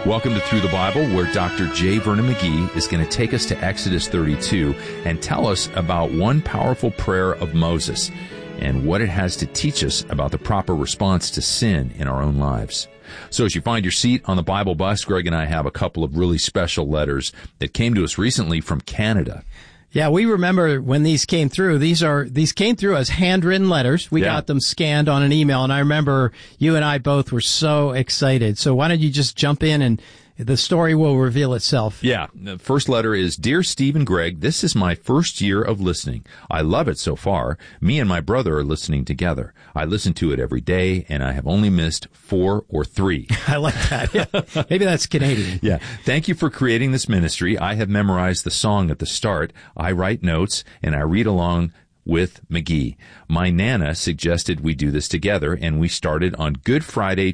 Welcome to Through the Bible, where Dr. J. Vernon McGee is going to take us to Exodus 32 and tell us about one powerful prayer of Moses and what it has to teach us about the proper response to sin in our own lives. So as you find your seat on the Bible bus, Greg and I have a couple of really special letters that came to us recently from Canada. Yeah, we remember when these came through. These came through as handwritten letters. We got them scanned on an email, and I remember you and I both were so excited. So why don't you just jump in and the story will reveal itself. Yeah. The first letter is, Dear Steve and Greg, this is my first year of listening. I love it so far. Me and my brother are listening together. I listen to it every day, and I have only missed 4 or 3. I like that. Yeah. Maybe that's Canadian. Yeah. Thank you for creating this ministry. I have memorized the song at the start. I write notes, and I read along with McGee. My Nana suggested we do this together, and we started on Good Friday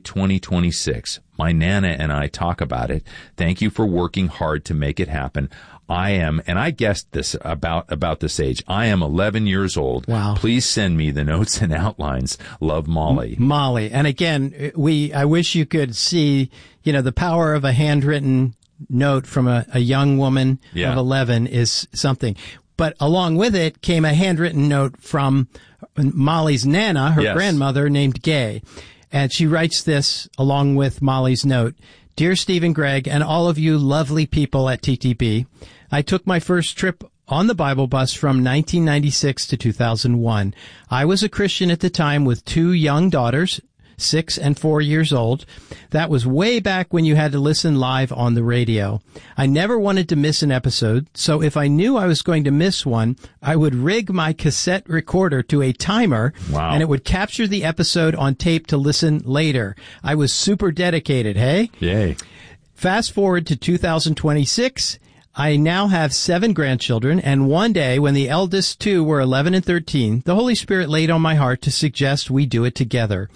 2026. My Nana and I talk about it. Thank you for working hard to make it happen. I am, and I guessed this about this age, I am 11 years old. Wow. Please send me the notes and outlines. Love, Molly. Molly. And again, I wish you could see, the power of a handwritten note from a young woman of 11 is something. But along with it came a handwritten note from Molly's Nana, her grandmother, named Gay. And she writes this along with Molly's note. Dear Steve and Greg, and all of you lovely people at TTB, I took my first trip on the Bible bus from 1996 to 2001. I was a Christian at the time with 2 young daughters, 6 and 4 years old. That was way back when you had to listen live on the radio. I never wanted to miss an episode, so if I knew I was going to miss one, I would rig my cassette recorder to a timer, and it would capture the episode on tape to listen later. I was super dedicated, hey? Yay. Fast forward to 2026. I now have 7 grandchildren, and one day when the eldest 2 were 11 and 13, the Holy Spirit laid on my heart to suggest we do it together.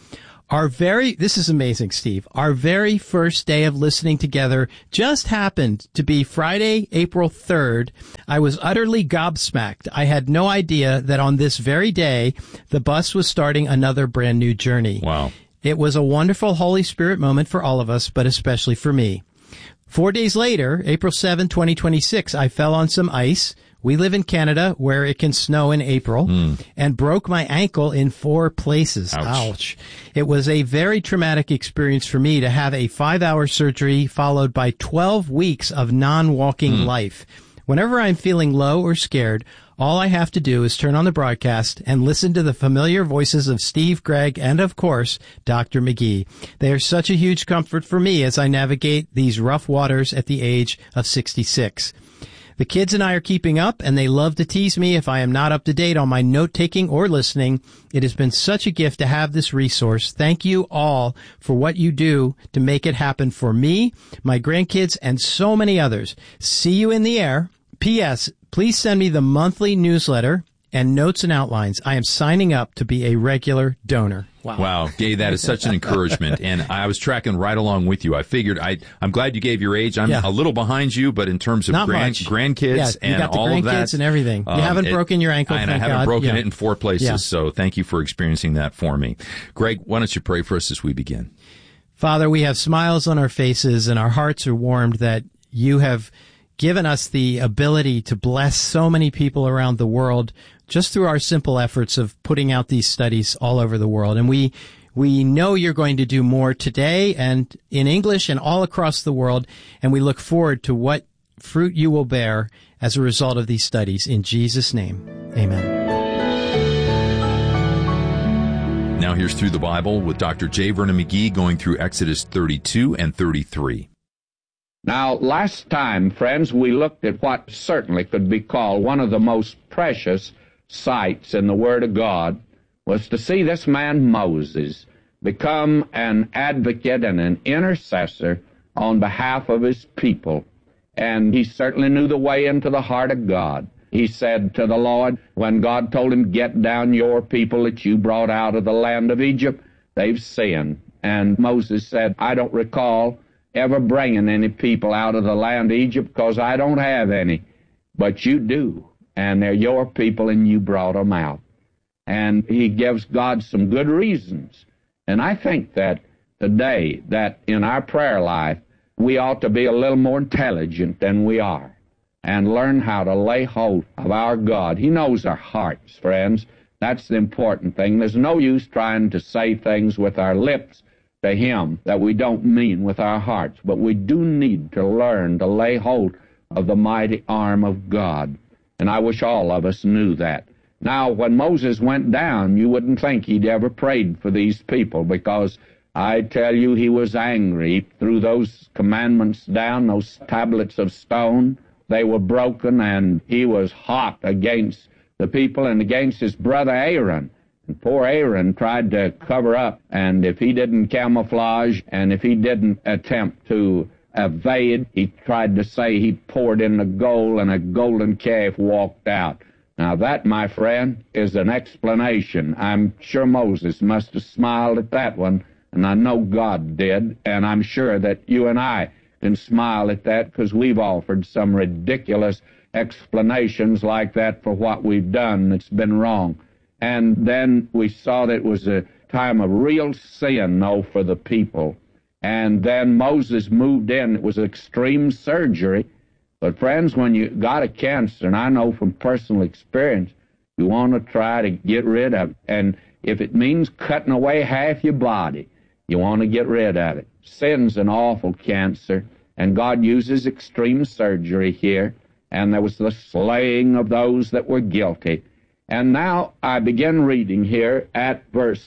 This is amazing, Steve. Our very first day of listening together just happened to be Friday, April 3rd. I was utterly gobsmacked. I had no idea that on this very day, the bus was starting another brand new journey. Wow. It was a wonderful Holy Spirit moment for all of us, but especially for me. 4 days later, April 7, 2026, I fell on some ice. We live in Canada where it can snow in April and broke my ankle in 4 places. Ouch. It was a very traumatic experience for me to have a 5-hour surgery followed by 12 weeks of non-walking life. Whenever I'm feeling low or scared, all I have to do is turn on the broadcast and listen to the familiar voices of Steve, Greg, and of course, Dr. McGee. They are such a huge comfort for me as I navigate these rough waters at the age of 66. The kids and I are keeping up, and they love to tease me if I am not up to date on my note-taking or listening. It has been such a gift to have this resource. Thank you all for what you do to make it happen for me, my grandkids, and so many others. See you in the air. P.S. Please send me the monthly newsletter and notes and outlines. I am signing up to be a regular donor. Wow, Gay, that is such an encouragement. And I was tracking right along with you. I figured I'm glad you gave your age. I'm a little behind you, but in terms of grandkids and all of that. And everything. You haven't broken your ankle, and I haven't broken it in 4 places. So thank you for experiencing that for me. Greg, why don't you pray for us as we begin? Father, we have smiles on our faces and our hearts are warmed that you have given us the ability to bless so many people around the world just through our simple efforts of putting out these studies all over the world. And we know you're going to do more today and in English and all across the world. And we look forward to what fruit you will bear as a result of these studies. In Jesus' name, amen. Now here's Through the Bible with Dr. J. Vernon McGee going through Exodus 32 and 33. Now, last time, friends, we looked at what certainly could be called one of the most precious sights in the Word of God, was to see this man Moses become an advocate and an intercessor on behalf of his people. And he certainly knew the way into the heart of God. He said to the Lord, when God told him, get down your people that you brought out of the land of Egypt, they've sinned. And Moses said, I don't recall ever bringing any people out of the land of Egypt because I don't have any, but you do, and they're your people and you brought them out. And he gives God some good reasons. And I think that today, that in our prayer life, we ought to be a little more intelligent than we are and learn how to lay hold of our God. He knows our hearts, friends. That's the important thing. There's no use trying to say things with our lips to Him that we don't mean with our hearts. But we do need to learn to lay hold of the mighty arm of God. And I wish all of us knew that. Now, when Moses went down, you wouldn't think he'd ever prayed for these people, because I tell you, he was angry. He threw those commandments down, those tablets of stone. They were broken, and he was hot against the people and against his brother Aaron. And poor Aaron tried to cover up, and if he didn't camouflage and if he didn't attempt to evade, he tried to say he poured in the gold and a golden calf walked out. Now that, my friend, is an explanation. I'm sure Moses must have smiled at that one, and I know God did, and I'm sure that you and I can smile at that, because we've offered some ridiculous explanations like that for what we've done that's been wrong. And then we saw that it was a time of real sin, though, for the people. And then Moses moved in. It was extreme surgery. But, friends, when you got a cancer, and I know from personal experience, you want to try to get rid of it. And if it means cutting away half your body, you want to get rid of it. Sin's an awful cancer, and God uses extreme surgery here. And there was the slaying of those that were guilty. And now I begin reading here at verse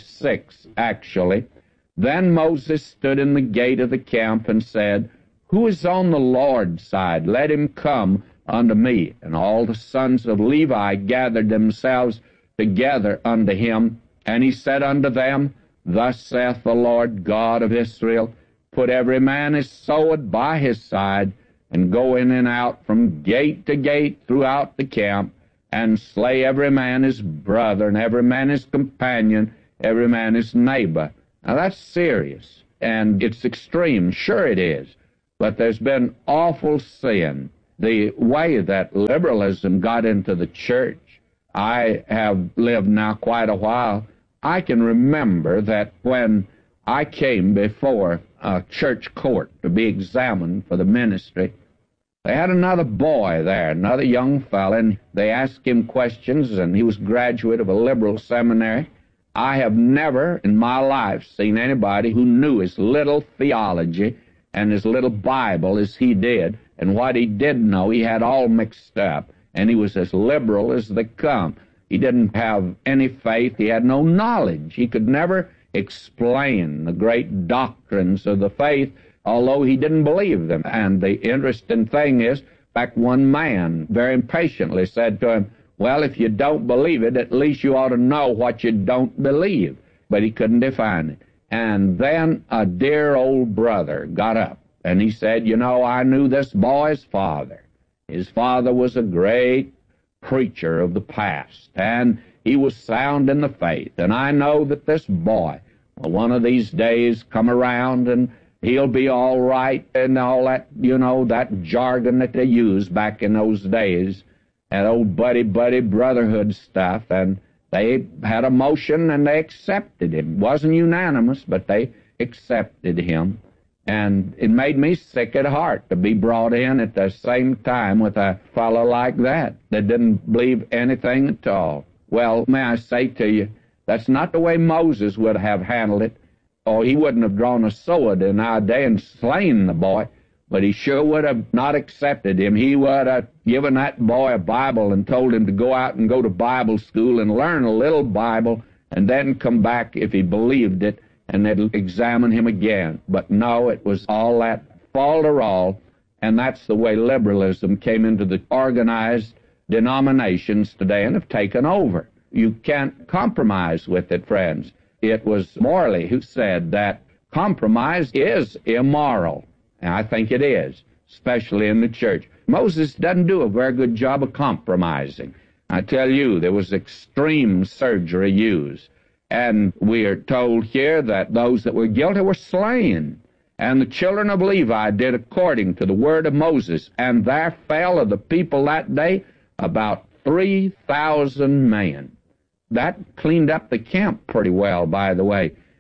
26, actually. Then Moses stood in the gate of the camp and said, Who is on the Lord's side? Let him come unto me. And all the sons of Levi gathered themselves together unto him. And he said unto them, Thus saith the Lord God of Israel, Put every man his sword by his side, and go in and out from gate to gate throughout the camp, and slay every man his brother, and every man his companion, every man his neighbor. Now that's serious, and it's extreme. Sure it is. But there's been awful sin. The way that liberalism got into the church, I have lived now quite a while. I can remember that when I came before a church court to be examined for the ministry, they had another boy there, another young fellow, and they asked him questions, and he was a graduate of a liberal seminary. I have never in my life seen anybody who knew as little theology and as little Bible as he did, and what he did know he had all mixed up, and he was as liberal as they come. He didn't have any faith. He had no knowledge. He could never explain the great doctrines of the faith, although he didn't believe them. And the interesting thing is, in fact, one man very impatiently said to him, Well, if you don't believe it, at least you ought to know what you don't believe. But he couldn't define it. And then a dear old brother got up, and he said, I knew this boy's father. His father was a great preacher of the past, and he was sound in the faith. And I know that this boy will one of these days come around, and he'll be all right, and all that, that jargon that they used back in those days, that old buddy brotherhood stuff. And they had a motion, and they accepted him. It wasn't unanimous, but they accepted him. And it made me sick at heart to be brought in at the same time with a fellow like that didn't believe anything at all. Well, may I say to you, that's not the way Moses would have handled it. Oh, he wouldn't have drawn a sword in our day and slain the boy, but he sure would have not accepted him. He would have given that boy a Bible and told him to go out and go to Bible school and learn a little Bible and then come back if he believed it, and they'd examine him again. But no, it was all that falderall, and that's the way liberalism came into the organized denominations today and have taken over. You can't compromise with it, friends. It was Morley who said that compromise is immoral, and I think it is, especially in the church. Moses doesn't do a very good job of compromising. I tell you, there was extreme surgery used. And we are told here that those that were guilty were slain. And the children of Levi did according to the word of Moses. And there fell of the people that day about 3,000 men. That cleaned up the camp pretty well, by the way.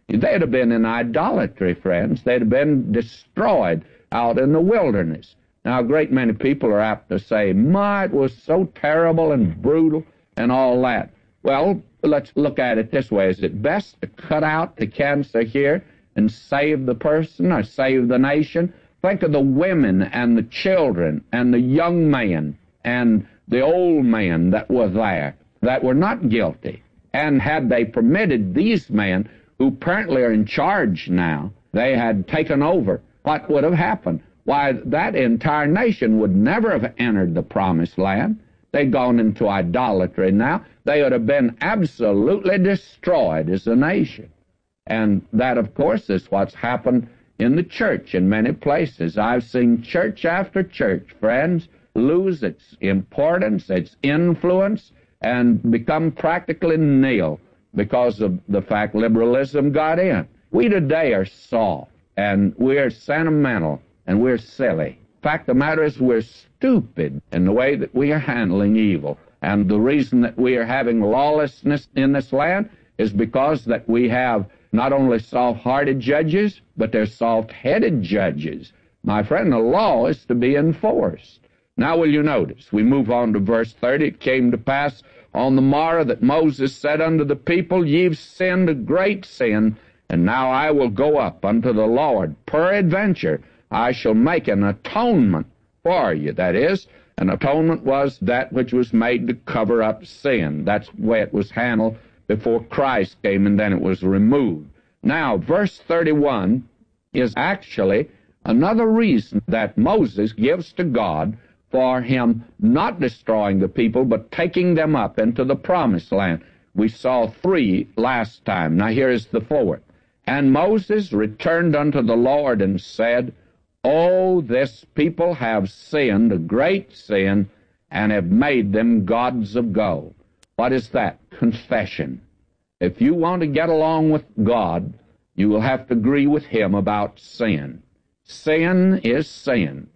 they'd have been in idolatry, friends. They'd have been destroyed out in the wilderness. Now, a great many people are apt to say, my, it was so terrible and brutal and all that. Well, let's look at it this way. Is it best to cut out the cancer here and save the person or save the nation? Think of the women and the children and the young men and the old men that were there that were not guilty. And had they permitted these men, who apparently are in charge now, they had taken over, what would have happened? Why, that entire nation would never have entered the promised land. They'd gone into idolatry now. They would have been absolutely destroyed as a nation. And that, of course, is what's happened in the church in many places. I've seen church after church, friends, lose its importance, its influence, and become practically nil because of the fact liberalism got in. We today are soft, and we're sentimental, and we're silly. The fact of the matter is we're stupid in the way that we are handling evil. And the reason that we are having lawlessness in this land is because that we have not only soft-hearted judges, but they're soft-headed judges. My friend, the law is to be enforced. Now will you notice, we move on to verse 30, it came to pass on the morrow that Moses said unto the people, Ye've sinned a great sin, and now I will go up unto the Lord. Peradventure I shall make an atonement for you. That is, an atonement was that which was made to cover up sin. That's the way it was handled before Christ came, and then it was removed. Now, verse 31 is actually another reason that Moses gives to God for him not destroying the people, but taking them up into the promised land. We saw 3 last time. Now here is the 4th. And Moses returned unto the Lord and said, Oh, this people have sinned a great sin, and have made them gods of gold. What is that? Confession. If you want to get along with God, you will have to agree with him about sin. Sin is sin,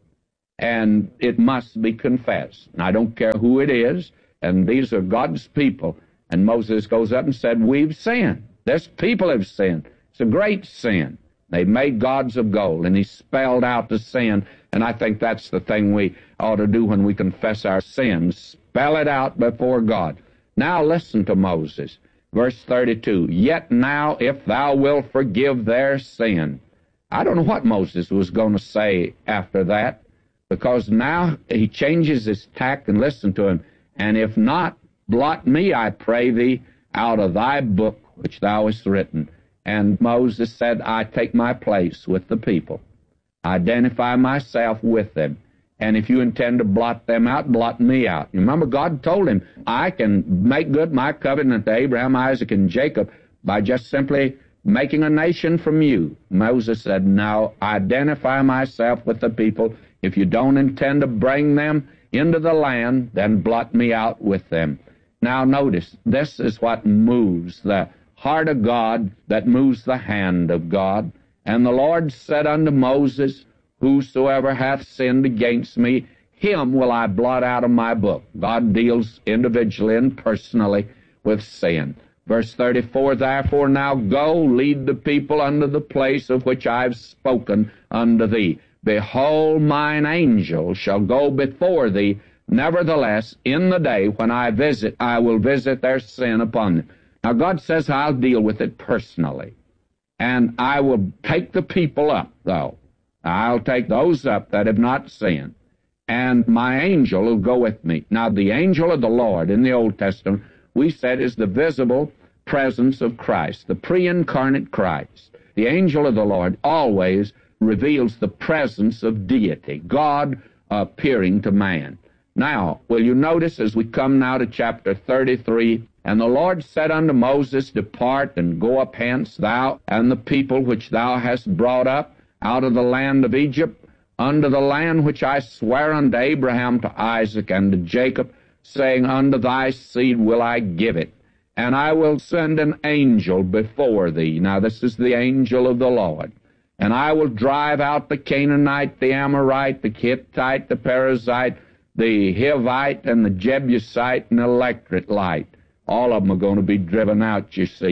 and it must be confessed. And I don't care who it is, and these are God's people. And Moses goes up and said, We've sinned. This people have sinned. It's a great sin. They made gods of gold, and he spelled out the sin, and I think that's the thing we ought to do when we confess our sins. Spell it out before God. Now listen to Moses. Verse 32, Yet now if thou wilt forgive their sin. I don't know what Moses was going to say after that, because now he changes his tack, and listen to him. And if not, blot me, I pray thee, out of thy book which thou hast written. And Moses said, I take my place with the people. I identify myself with them. And if you intend to blot them out, blot me out. You remember, God told him, I can make good my covenant to Abraham, Isaac, and Jacob by just simply making a nation from you. Moses said, no, I identify myself with the people. If you don't intend to bring them into the land, then blot me out with them. Now notice, this is what moves the heart of God, that moves the hand of God. And the Lord said unto Moses, Whosoever hath sinned against me, him will I blot out of my book. God deals individually and personally with sin. Verse 34, Therefore now go, lead the people unto the place of which I have spoken unto thee. Behold, mine angel shall go before thee. Nevertheless, in the day when I visit, I will visit their sin upon them. Now, God says I'll deal with it personally. And I will take the people up, though. I'll take those up that have not sinned. And my angel will go with me. Now, the angel of the Lord in the Old Testament, we said, is the visible presence of Christ, the pre-incarnate Christ. The angel of the Lord always reveals the presence of deity, God appearing to man. Now, will you notice as we come now to chapter 33, And the Lord said unto Moses, Depart and go up hence, thou and the people which thou hast brought up out of the land of Egypt, unto the land which I swear unto Abraham, to Isaac, and to Jacob, saying, Unto thy seed will I give it, and I will send an angel before thee. Now this is the angel of the Lord. And I will drive out the Canaanite, the Amorite, the Hittite, the Perizzite, the Hivite, and the Jebusite, and the Electrite. All of them are going to be driven out, you see.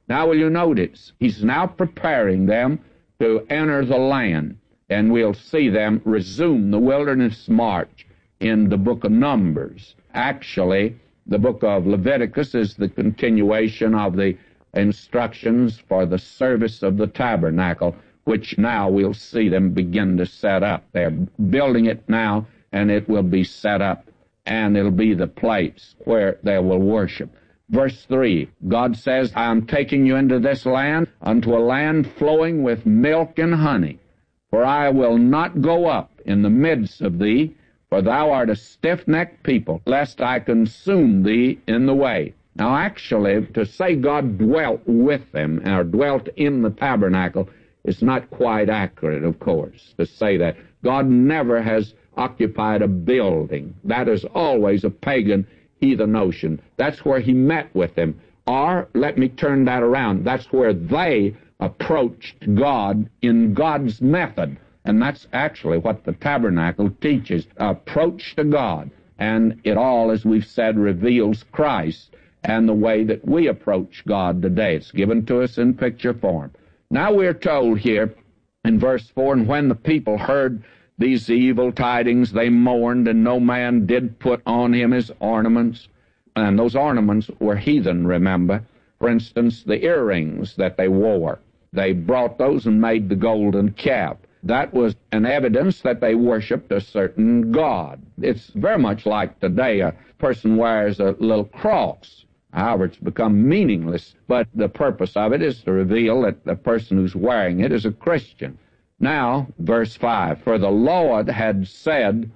Now will you notice, he's now preparing them to enter the land, and we'll see them resume the wilderness march in the book of Numbers. Actually, the book of Leviticus is the continuation of the instructions for the service of the tabernacle, which now we'll see them begin to set up. They're building it now, and it will be set up, and it'll be the place where they will worship. Verse 3, God says, I am taking you into this land, unto a land flowing with milk and honey. For I will not go up in the midst of thee, for thou art a stiff-necked people, lest I consume thee in the way. Now actually, to say God dwelt with them, or dwelt in the tabernacle, is not quite accurate, of course, to say that. God never has occupied a building. That is always a pagan heathen notion. That's where he met with them. Or, let me turn that around, that's where they approached God in God's method. And that's actually what the tabernacle teaches, approach to God. And it all, as we've said, reveals Christ and the way that we approach God today. It's given to us in picture form. Now we're told here in verse 4, and when the people heard these evil tidings, they mourned, and no man did put on him his ornaments. And those ornaments were heathen, remember. For instance, the earrings that they wore. They brought those and made the golden calf. That was an evidence that they worshipped a certain god. It's very much like today a person wears a little cross. However, it's become meaningless, but the purpose of it is to reveal that the person who's wearing it is a Christian. Now, verse 5, for the Lord had said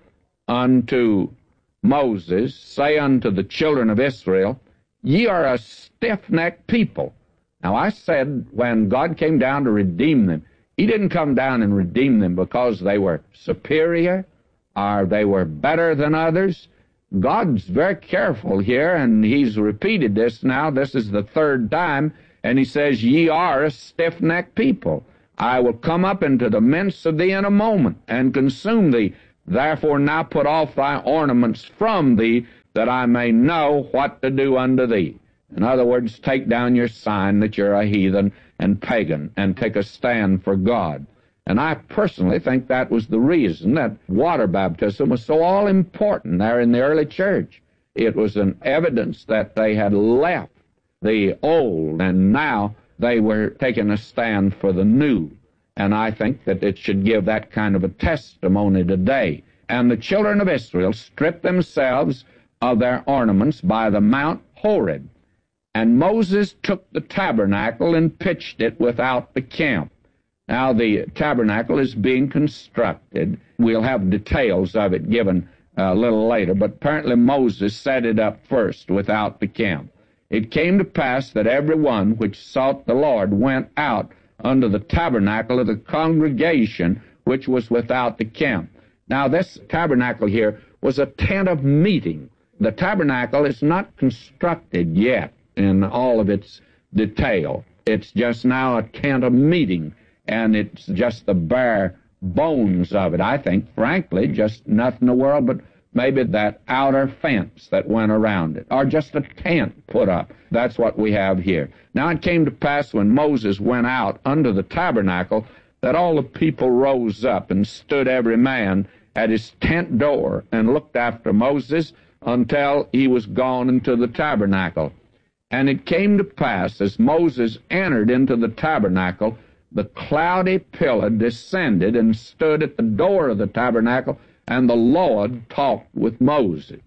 unto Moses, say unto the children of Israel, ye are a stiff-necked people. Now, I said when God came down to redeem them, he didn't come down and redeem them because they were superior or they were better than others. God's very careful here, and he's repeated this now. This is the third time, and he says, ye are a stiff-necked people. I will come up into the midst of thee in a moment, and consume thee. Therefore now put off thy ornaments from thee, that I may know what to do unto thee. In other words, take down your sign that you're a heathen and pagan, and take a stand for God. And I personally think that was the reason that water baptism was so all-important there in the early church. It was an evidence that they had left the old, and now they were taking a stand for the new. And I think that it should give that kind of a testimony today. And the children of Israel stripped themselves of their ornaments by the Mount Horeb. And Moses took the tabernacle and pitched it without the camp. Now the tabernacle is being constructed. We'll have details of it given a little later, but apparently Moses set it up first without the camp. It came to pass that every one which sought the Lord went out unto the tabernacle of the congregation which was without the camp. Now this tabernacle here was a tent of meeting. The tabernacle is not constructed yet in all of its detail. It's just now a tent of meeting, and it's just the bare bones of it. I think, frankly, just nothing in the world but maybe that outer fence that went around it, or just a tent put up. That's what we have here. Now it came to pass when Moses went out under the tabernacle that all the people rose up and stood every man at his tent door and looked after Moses until he was gone into the tabernacle. And it came to pass, as Moses entered into the tabernacle, the cloudy pillar descended and stood at the door of the tabernacle, and the Lord talked with Moses.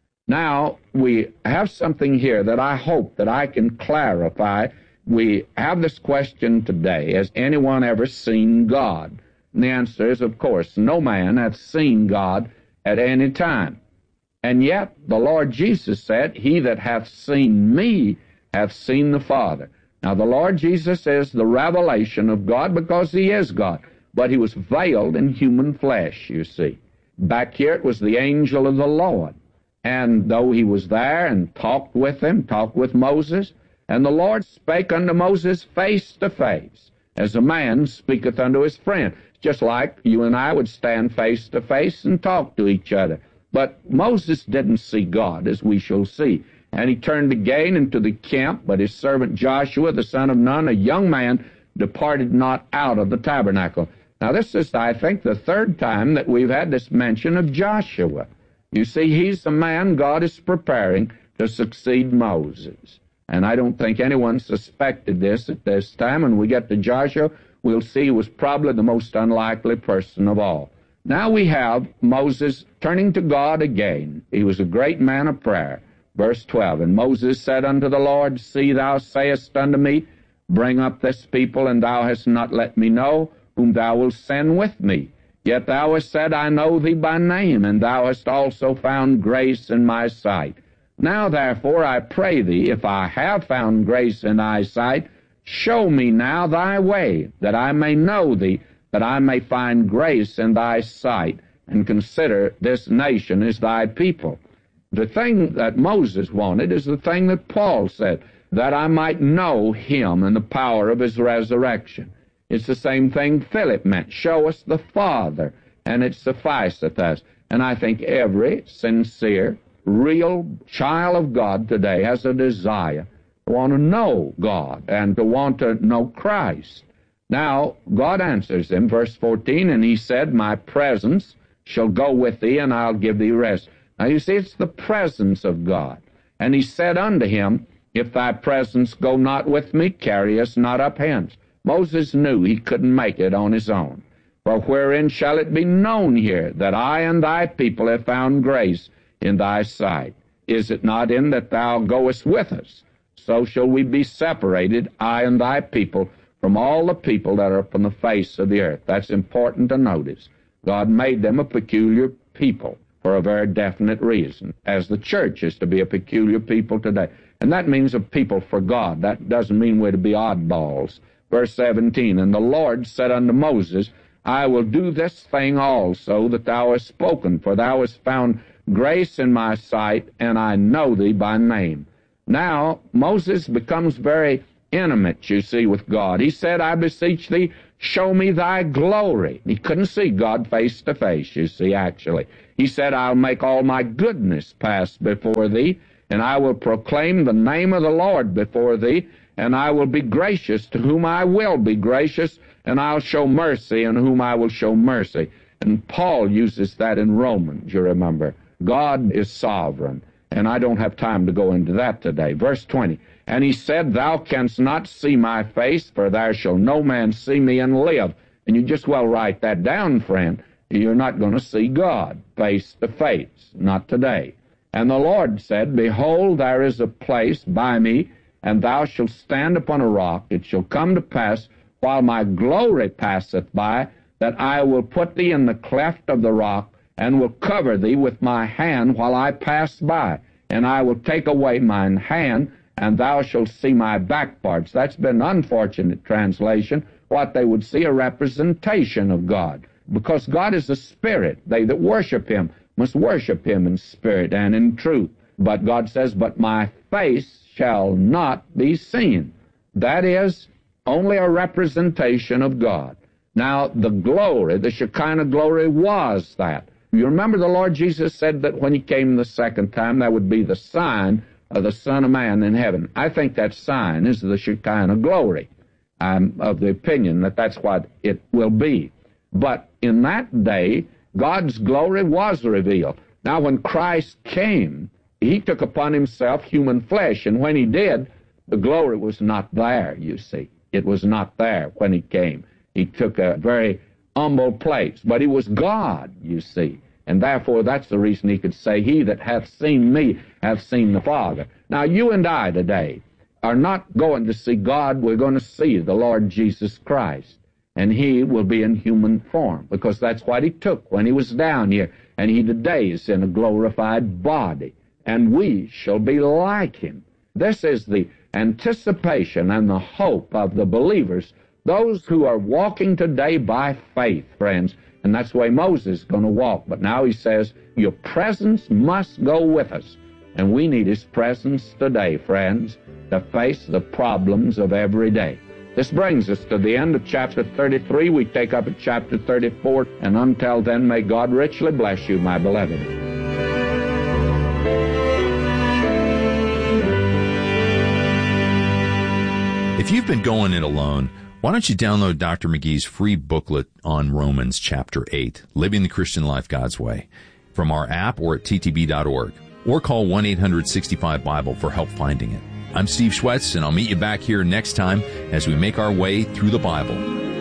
Now, we have something here that I hope that I can clarify. We have this question today, has anyone ever seen God? And the answer is, of course, no man hath seen God at any time. And yet the Lord Jesus said, he that hath seen me hath seen the Father. Now the Lord Jesus is the revelation of God because he is God, but he was veiled in human flesh, you see. Back here it was the angel of the Lord. And though he was there and talked with him, talked with Moses, and the Lord spake unto Moses face to face, as a man speaketh unto his friend, just like you and I would stand face to face and talk to each other. But Moses didn't see God, as we shall see. And he turned again into the camp, but his servant Joshua, the son of Nun, a young man, departed not out of the tabernacle. Now this is, I think, the third time that we've had this mention of Joshua. You see, he's the man God is preparing to succeed Moses. And I don't think anyone suspected this at this time. When we get to Joshua, we'll see he was probably the most unlikely person of all. Now we have Moses turning to God again. He was a great man of prayer. Verse 12, And Moses said unto the Lord, See, thou sayest unto me, Bring up this people, and thou hast not let me know whom thou wilt send with me. Yet thou hast said, I know thee by name, and thou hast also found grace in my sight. Now therefore I pray thee, if I have found grace in thy sight, show me now thy way, that I may know thee, that I may find grace in thy sight, and consider this nation as thy people. The thing that Moses wanted is the thing that Paul said, that I might know him and the power of his resurrection. It's the same thing Philip meant. Show us the Father, and it sufficeth us. And I think every sincere, real child of God today has a desire to want to know God and to want to know Christ. Now, God answers him, verse 14, And he said, My presence shall go with thee, and I'll give thee rest. Now, you see, it's the presence of God. And he said unto him, If thy presence go not with me, carry us not up hence. Moses knew he couldn't make it on his own. For wherein shall it be known here that I and thy people have found grace in thy sight? Is it not in that thou goest with us? So shall we be separated, I and thy people, from all the people that are upon the face of the earth. That's important to notice. God made them a peculiar people for a very definite reason, as the church is to be a peculiar people today. And that means a people for God. That doesn't mean we're to be oddballs. Verse 17, And the Lord said unto Moses, I will do this thing also that thou hast spoken, for thou hast found grace in my sight, and I know thee by name. Now, Moses becomes very intimate, you see, with God. He said, I beseech thee, show me thy glory. He couldn't see God face to face, you see, actually. He said, I'll make all my goodness pass before thee, and I will proclaim the name of the Lord before thee, and I will be gracious to whom I will be gracious, and I'll show mercy in whom I will show mercy. And Paul uses that in Romans, you remember. God is sovereign, and I don't have time to go into that today. Verse 20, And he said, Thou canst not see my face, for there shall no man see me and live. And you just well write that down, friend. You're not going to see God face to face, not today. And the Lord said, Behold, there is a place by me, and thou shalt stand upon a rock. It shall come to pass, while my glory passeth by, that I will put thee in the cleft of the rock, and will cover thee with my hand while I pass by. And I will take away mine hand, and thou shalt see my back parts. That's been an unfortunate translation. What they would see, a representation of God. Because God is a spirit. They that worship him must worship him in spirit and in truth. But God says, But my face shall not be seen. That is only a representation of God. Now, the glory, the Shekinah glory, was that. You remember the Lord Jesus said that when he came the second time, that would be the sign of the Son of Man in heaven. I think that sign is the Shekinah glory. I'm of the opinion that that's what it will be. But in that day, God's glory was revealed. Now, when Christ came, he took upon himself human flesh, and when he did, the glory was not there, you see. It was not there when he came. He took a very humble place, but he was God, you see. And therefore, that's the reason he could say, He that hath seen me hath seen the Father. Now, you and I today are not going to see God. We're going to see the Lord Jesus Christ. And he will be in human form, because that's what he took when he was down here. And he today is in a glorified body. And we shall be like him. This is the anticipation and the hope of the believers, those who are walking today by faith, friends. And that's the way Moses is going to walk. But now he says, your presence must go with us. And we need his presence today, friends, to face the problems of every day. This brings us to the end of chapter 33. We take up at chapter 34. And until then, may God richly bless you, my beloved. If you've been going it alone, why don't you download Dr. McGee's free booklet on Romans chapter 8, Living the Christian Life God's Way, from our app or at ttb.org, or call 1-800-65-BIBLE for help finding it. I'm Steve Schwetz, and I'll meet you back here next time as we make our way through the Bible.